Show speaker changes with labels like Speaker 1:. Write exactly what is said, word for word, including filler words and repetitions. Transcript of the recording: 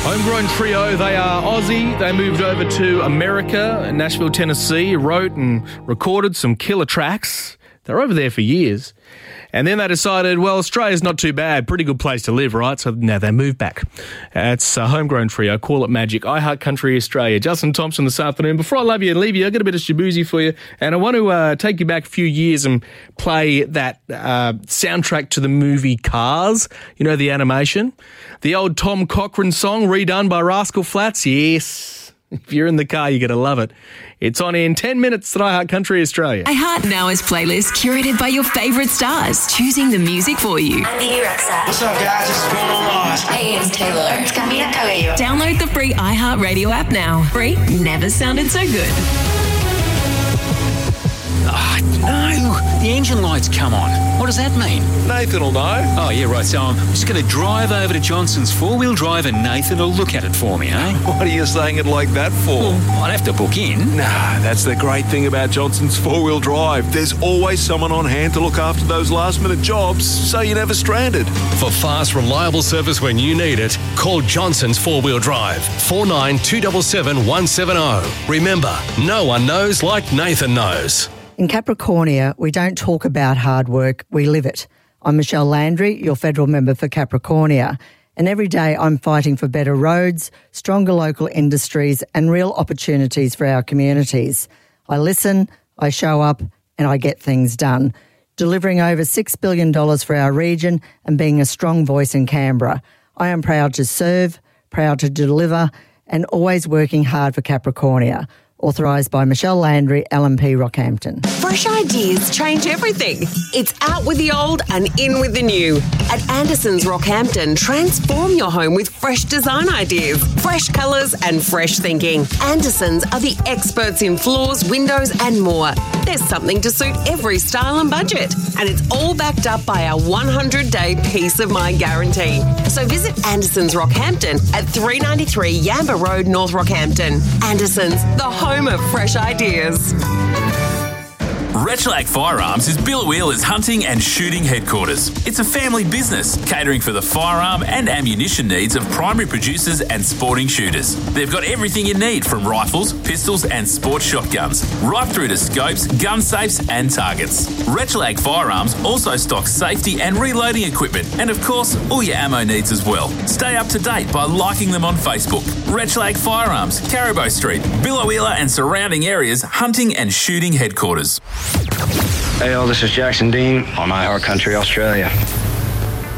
Speaker 1: Homegrown trio, they are Aussie. They moved over to America, Nashville, Tennessee, wrote and recorded some killer tracks. They're over there for years. And then they decided, well, Australia's not too bad. Pretty good place to live, right? So now they moved back. It's a Homegrown trio. Call it magic. I Heart Country Australia. Justin Thompson this afternoon. Before I love you and leave you, I've got a bit of Shabuzi for you. And I want to uh, take you back a few years and play that uh, soundtrack to the movie Cars. You know, the animation? The old Tom Cochrane song redone by Rascal Flatts. Yes. If you're in the car, you're going to love it. It's on in ten minutes at I Heart Country Australia.
Speaker 2: I Heart Now's playlist curated by your favourite stars, choosing the music for you.
Speaker 3: I'm Bibi Rexha.
Speaker 4: What's up, guys? This is going on live.
Speaker 3: Hey, it's Taylor. It's Camila Cabello.
Speaker 2: Download the free iHeartRadio app now. Free never sounded so good.
Speaker 5: Ah, no. The engine light's come on. What does that mean?
Speaker 6: Nathan will know.
Speaker 5: Oh, yeah, right. So I'm just going to drive over to Johnson's four-wheel drive and Nathan will look at it for me, eh?
Speaker 6: What are you saying it like that for?
Speaker 5: Well, I'd have to book in.
Speaker 6: Nah, that's the great thing about Johnson's four-wheel drive. There's always someone on hand to look after those last-minute jobs, so you're never stranded.
Speaker 7: For fast, reliable service when you need it, call Johnson's four-wheel drive, four nine two seven seven one seven zero. Remember, no one knows like Nathan knows.
Speaker 8: In Capricornia, we don't talk about hard work, we live it. I'm Michelle Landry, your federal member for Capricornia, and every day I'm fighting for better roads, stronger local industries and real opportunities for our communities. I listen, I show up and I get things done, delivering over six billion dollars for our region and being a strong voice in Canberra. I am proud to serve, proud to deliver and always working hard for Capricornia. Authorised by Michelle Landry, L M P Rockhampton.
Speaker 9: Fresh ideas change everything. It's out with the old and in with the new. At Anderson's Rockhampton, transform your home with fresh design ideas, fresh colours and fresh thinking. Anderson's are the experts in floors, windows and more. There's something to suit every style and budget. And it's all backed up by our one hundred day peace of mind guarantee. So visit Anderson's Rockhampton at three ninety-three Yamba Road, North Rockhampton. Anderson's, the home of fresh ideas.
Speaker 10: Rechlac Firearms is Biloela's hunting and shooting headquarters. It's a family business catering for the firearm and ammunition needs of primary producers and sporting shooters. They've got everything you need from rifles, pistols and sports shotguns, right through to scopes, gun safes and targets. Rechlac Firearms also stocks safety and reloading equipment and of course all your ammo needs as well. Stay up to date by liking them on Facebook. Rechlac Firearms, Caribou Street, Biloela and surrounding areas hunting and shooting headquarters.
Speaker 11: Hey all, this is Jackson Dean on I Heart Country Australia.